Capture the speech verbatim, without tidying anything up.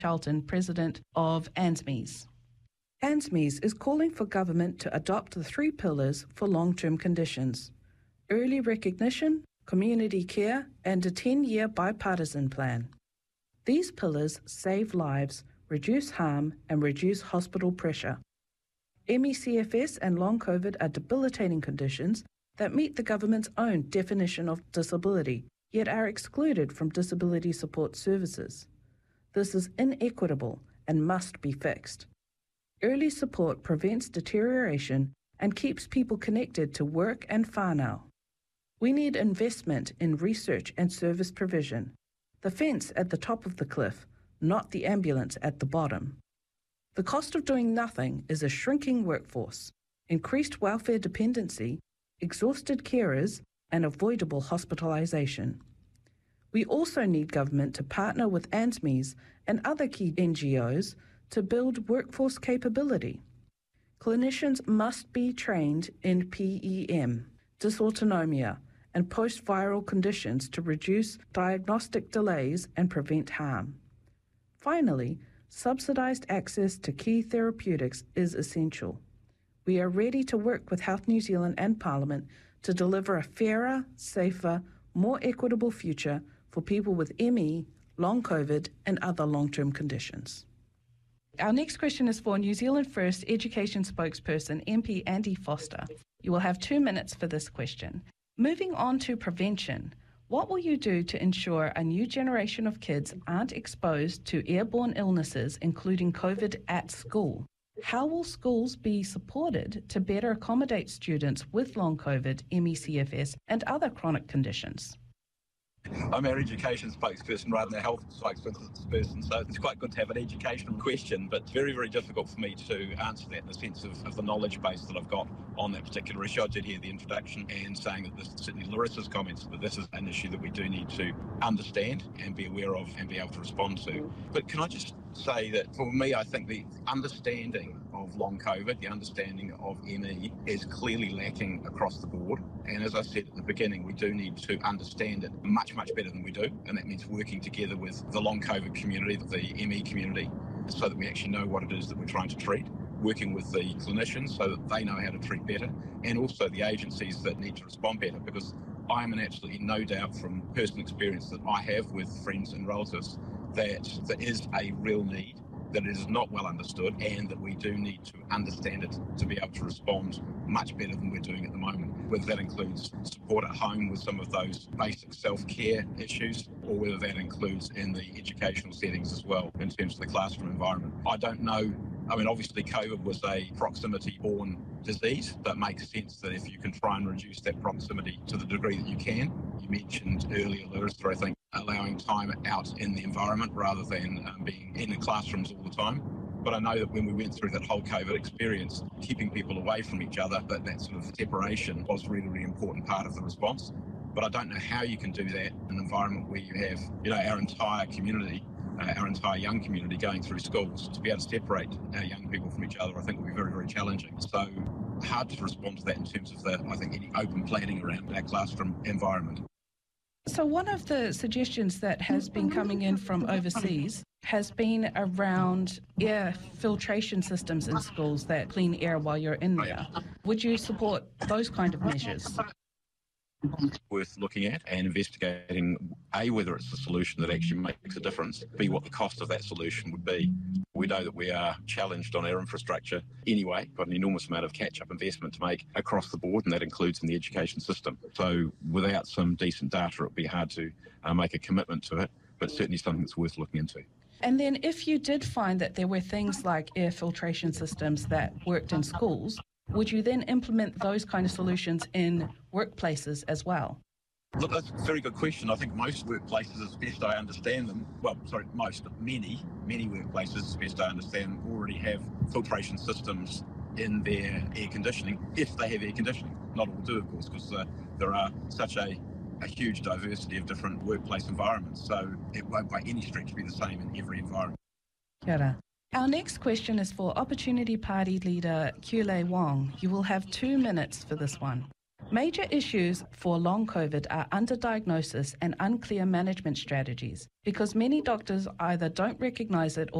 Charlton, President of A N Z M E S. A N Z M E S is calling for government to adopt the three pillars for long-term conditions: early recognition, community care, and a ten-year bipartisan plan. These pillars save lives, reduce harm, and reduce hospital pressure. M E C F S and long COVID are debilitating conditions that meet the government's own definition of disability, yet are excluded from disability support services. This is inequitable and must be fixed. Early support prevents deterioration and keeps people connected to work and whānau. We need investment in research and service provision. The fence at the top of the cliff, not the ambulance at the bottom. The cost of doing nothing is a shrinking workforce, increased welfare dependency, exhausted carers, and avoidable hospitalisation. We also need government to partner with A N Z M E S and other key N G Os to build workforce capability. Clinicians must be trained in P E M, dysautonomia, and post-viral conditions to reduce diagnostic delays and prevent harm. Finally, subsidised access to key therapeutics is essential. We are ready to work with Health New Zealand and Parliament to deliver a fairer, safer, more equitable future for people with M E, long COVID, and other long-term conditions. Our next question is for New Zealand First Education spokesperson, M P Andy Foster. You will have two minutes for this question. Moving on to prevention, what will you do to ensure a new generation of kids aren't exposed to airborne illnesses, including COVID, at school? How will schools be supported to better accommodate students with long COVID, M E C F S, and other chronic conditions? I'm our education spokesperson rather than a health spokesperson, so it's quite good to have an educational question, but it's very, very difficult for me to answer that in the sense of, of the knowledge base that I've got on that particular issue. I did hear the introduction and saying that this, certainly Larissa's comments, that this is an issue that we do need to understand and be aware of and be able to respond to. But can I just say that for me, I think the understanding of long COVID, the understanding of M E is clearly lacking across the board. And as I said at the beginning, we do need to understand it much, much better than we do. And that means working together with the long COVID community, the M E community, so that we actually know what it is that we're trying to treat. Working with the clinicians so that they know how to treat better, and also the agencies that need to respond better, because I am in absolutely no doubt from personal experience that I have with friends and relatives that there is a real need, that it is not well understood, and that we do need to understand it to be able to respond much better than we're doing at the moment. Whether that includes support at home with some of those basic self-care issues, or whether that includes in the educational settings as well in terms of the classroom environment. I don't know. I mean, obviously COVID was a proximity-borne disease, but it makes sense that if you can try and reduce that proximity to the degree that you can. You mentioned earlier, Larissa, I think, allowing time out in the environment rather than um, being in the classrooms all the time. But I know that when we went through that whole COVID experience, keeping people away from each other, that, that sort of separation was really, really important part of the response. But I don't know how you can do that in an environment where you have, you know, our entire community, uh, our entire young community going through schools. To be able to separate our young people from each other, I think will be very, very challenging. So hard to respond to that in terms of the, I think, any open planning around our classroom environment. So one of the suggestions that has been coming in from overseas has been around air filtration systems in schools that clean air while you're in there. Would you support those kind of measures? Worth looking at and investigating, A, whether it's a solution that actually makes a difference, B, what the cost of that solution would be. We know that we are challenged on our infrastructure anyway, got an enormous amount of catch-up investment to make across the board, and that includes in the education system. So without some decent data, it would be hard to uh, make a commitment to it, but certainly something that's worth looking into. And then if you did find that there were things like air filtration systems that worked in schools, would you then implement those kind of solutions in workplaces as well? Look, that's a very good question. I think most workplaces, as best I understand them, well, sorry, most, many, many workplaces, as best I understand them, already have filtration systems in their air conditioning, if they have air conditioning. Not all do, of course, because uh, there are such a, a huge diversity of different workplace environments, so it won't by any stretch be the same in every environment. Kia ora. Our next question is for Opportunity Party leader Kiule Wong. You will have two minutes for this one. Major issues for long COVID are underdiagnosis and unclear management strategies because many doctors either don't recognise it or